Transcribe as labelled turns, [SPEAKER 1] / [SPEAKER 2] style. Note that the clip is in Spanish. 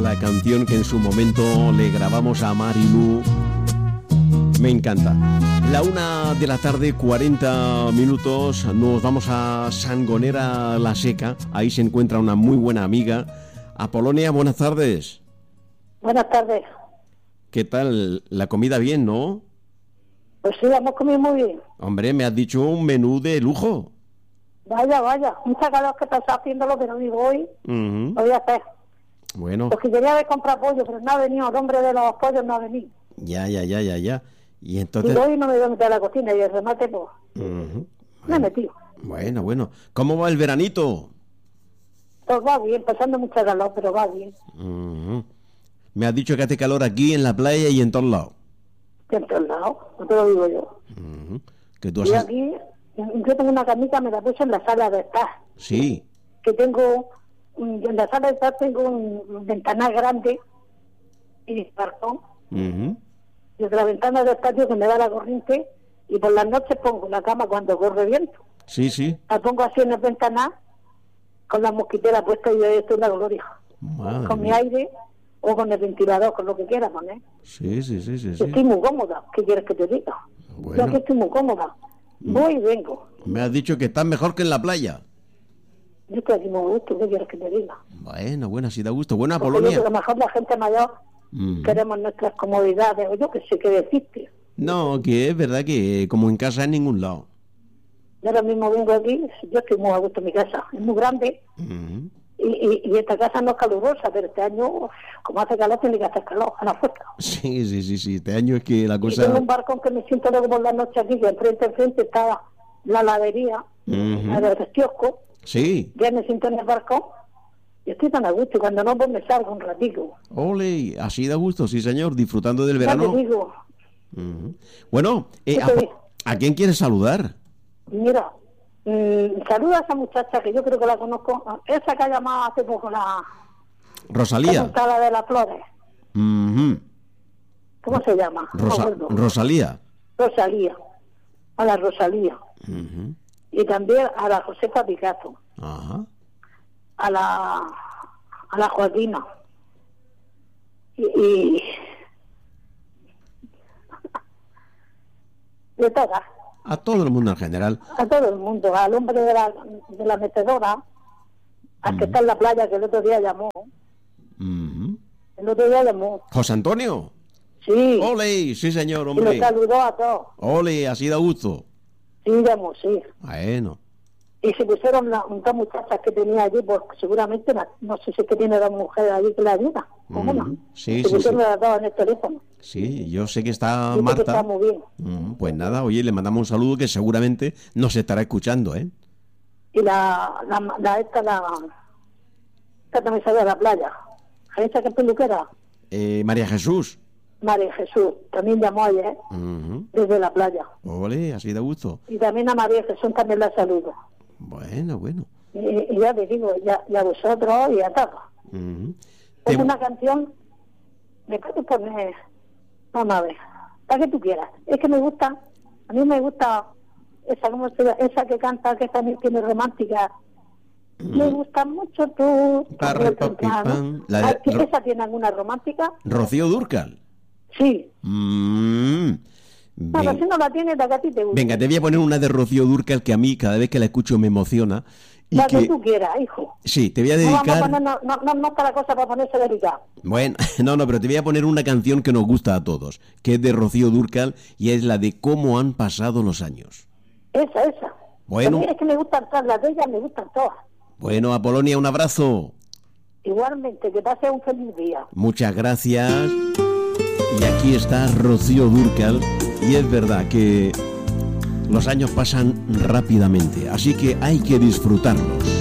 [SPEAKER 1] la canción que en su momento le grabamos a Marilu. Me encanta. La 1:40 p.m, nos vamos a Sangonera la Seca. Ahí se encuentra una muy buena amiga. Apolonia, buenas tardes.
[SPEAKER 2] Buenas tardes.
[SPEAKER 1] ¿Qué tal? La comida bien, ¿no?
[SPEAKER 2] Pues sí, hemos comido muy bien.
[SPEAKER 1] Hombre, me has dicho un menú de lujo.
[SPEAKER 2] Vaya, muchas gracias que estás haciéndolo, pero digo hoy, lo voy a hacer.
[SPEAKER 1] Bueno.
[SPEAKER 2] Porque quería haber comprado pollo, pero no ha venido, el hombre de los pollos no ha venido.
[SPEAKER 1] Ya. Y entonces...
[SPEAKER 2] Y hoy no me voy a meter a la cocina y el remate, pues, me he metido.
[SPEAKER 1] Bueno. ¿Cómo va el veranito?
[SPEAKER 2] Pues va bien, pasando mucho calor, pero va bien.
[SPEAKER 1] Me has dicho que hace calor aquí, en la playa y en todos lados.
[SPEAKER 2] En todos lados, no te lo digo yo.
[SPEAKER 1] Que tú
[SPEAKER 2] Y
[SPEAKER 1] has...
[SPEAKER 2] aquí, yo tengo una camita, me la puse en la sala de estar.
[SPEAKER 1] Sí.
[SPEAKER 2] Que tengo, en la sala de estar tengo un ventanal grande y balcón. Desde la ventana del patio que me da la corriente, y por las noches pongo la cama cuando corre viento.
[SPEAKER 1] Sí.
[SPEAKER 2] La pongo así en el ventanal, con la mosquitera puesta, y yo estoy en la gloria. Con mi aire o con el ventilador, con lo que quiera poner.
[SPEAKER 1] Sí.
[SPEAKER 2] Estoy muy cómoda, ¿qué quieres que te diga?
[SPEAKER 1] Bueno.
[SPEAKER 2] Yo aquí estoy muy cómoda. Voy y vengo.
[SPEAKER 1] Me has dicho que estás mejor que en la playa.
[SPEAKER 2] Yo estoy aquí muy gusto, ¿qué quieres que te diga?
[SPEAKER 1] Bueno, sí da gusto. Bueno,
[SPEAKER 2] Porque
[SPEAKER 1] Apolonia.
[SPEAKER 2] a lo mejor la gente mayor queremos nuestras comodidades, o yo que sé qué decirte.
[SPEAKER 1] No, que es verdad que como en casa en ningún lado.
[SPEAKER 2] Yo ahora mismo vengo aquí, yo estoy muy a gusto en mi casa, es muy grande, y esta casa no es calurosa, pero este año, como hace calor, tiene que hacer calor, a la fuerza.
[SPEAKER 1] Sí, este año es que la cosa...
[SPEAKER 2] Y tengo un barcón que me siento luego por la noche aquí, que enfrente está la heladería, la del kiosco.
[SPEAKER 1] Sí.
[SPEAKER 2] Ya me siento en el barcón, y estoy tan a gusto, y cuando no, pues me salgo un ratito.
[SPEAKER 1] Ole, así da gusto, sí señor, disfrutando del verano.
[SPEAKER 2] Ya te digo.
[SPEAKER 1] Bueno, ¿a quién quieres saludar?
[SPEAKER 2] Mira, saluda a esa muchacha que yo creo que la conozco, esa que ha llamado hace poco, la
[SPEAKER 1] Rosalía.
[SPEAKER 2] La de las flores. ¿Cómo se llama?
[SPEAKER 1] Rosalía.
[SPEAKER 2] Rosalía. A la Rosalía. Y también a la Josefa Picasso. A la Joaquina. Y de todas.
[SPEAKER 1] A todo el mundo en general.
[SPEAKER 2] A todo el mundo, al hombre de la metedora, al que está en la playa, que el otro día llamó. El otro día llamó.
[SPEAKER 1] ¿José Antonio?
[SPEAKER 2] Sí.
[SPEAKER 1] Ole, sí señor, hombre.
[SPEAKER 2] Y lo saludó a todos.
[SPEAKER 1] Ole, así da gusto.
[SPEAKER 2] Sí, llamó, sí.
[SPEAKER 1] Bueno.
[SPEAKER 2] Y se pusieron dos muchachas que tenía allí, pues seguramente, no sé si es que tiene dos mujeres allí que le ayudan.
[SPEAKER 1] Sí.
[SPEAKER 2] Se pusieron las dos en el teléfono.
[SPEAKER 1] Sí, yo sé que está
[SPEAKER 2] Dice
[SPEAKER 1] Marta.
[SPEAKER 2] Que está muy bien.
[SPEAKER 1] Pues nada, oye, le mandamos un saludo que seguramente nos estará escuchando, ¿eh?
[SPEAKER 2] Y esta también salió a la playa. ¿A esa que es peluquera?
[SPEAKER 1] María Jesús.
[SPEAKER 2] María Jesús, también llamó ayer, desde la playa.
[SPEAKER 1] Ole, así da gusto.
[SPEAKER 2] Y también a María Jesús también la saludo.
[SPEAKER 1] Bueno.
[SPEAKER 2] Y ya te digo, ya a vosotros y a todos. Es una canción, me puedes poner, vamos a ver, la que tú quieras. Es que me gusta, a mí me gusta esa que canta, que también tiene romántica. Me gusta mucho tú. ¿Esa tiene alguna romántica?
[SPEAKER 1] Rocío Dúrcal.
[SPEAKER 2] Sí.
[SPEAKER 1] Venga.
[SPEAKER 2] Si no la tienes, la que a ti te gusta.
[SPEAKER 1] Venga, te voy a poner una de Rocío Dúrcal que a mí cada vez que la escucho me emociona. Y
[SPEAKER 2] la que tú quieras, hijo.
[SPEAKER 1] Sí, te voy a dedicar...
[SPEAKER 2] No está la cosa para ponerse delicada.
[SPEAKER 1] Bueno, no, pero te voy a poner una canción que nos gusta a todos, que es de Rocío Dúrcal y es la de Cómo han pasado los años.
[SPEAKER 2] Esa.
[SPEAKER 1] Bueno.
[SPEAKER 2] Es que me gustan todas las de ellas, me gustan todas.
[SPEAKER 1] Bueno, Apolonia, un abrazo.
[SPEAKER 2] Igualmente, que pase un feliz día.
[SPEAKER 1] Muchas gracias. Y aquí está Rocío Dúrcal, y es verdad que los años pasan rápidamente, así que hay que disfrutarlos.